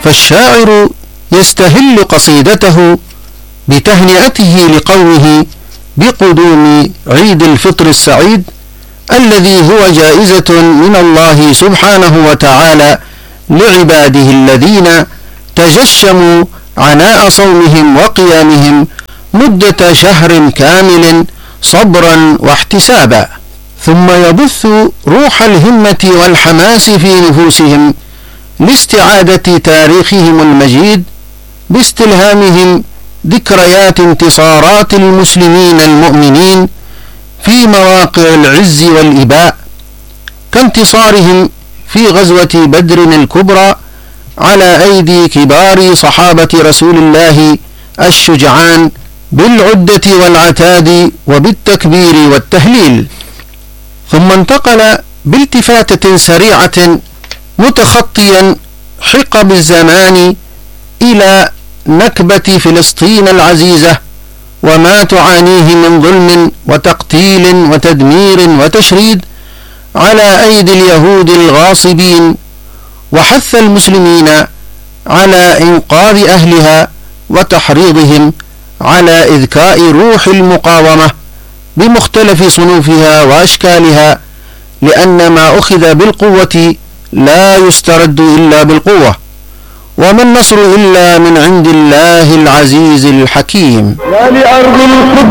فالشاعر يستهل قصيدته بتهنئته لقومه بقدوم عيد الفطر السعيد الذي هو جائزة من الله سبحانه وتعالى لعباده الذين تجشموا عناء صومهم وقيامهم مدة شهر كامل صبرا واحتسابا، ثم يبث روح الهمة والحماس في نفوسهم لاستعادة تاريخهم المجيد باستلهامهم ذكريات انتصارات المسلمين المؤمنين في مواقع العز والإباء، كانتصارهم في غزوة بدر الكبرى على أيدي كبار صحابة رسول الله الشجعان بالعدة والعتاد وبالتكبير والتهليل. ثم انتقل بالتفاتة سريعة متخطيا حقب الزمان إلى نكبة فلسطين العزيزة وما تعانيه من ظلم وتقتيل وتدمير وتشريد على أيدي اليهود الغاصبين، وحث المسلمين على إنقاذ أهلها وتحريضهم على إذكاء روح المقاومة بمختلف صنوفها وأشكالها، لأن ما أخذ بالقوة لا يسترد إلا بالقوة، وما النصر إلا من عند الله العزيز الحكيم. يا لأرض القدس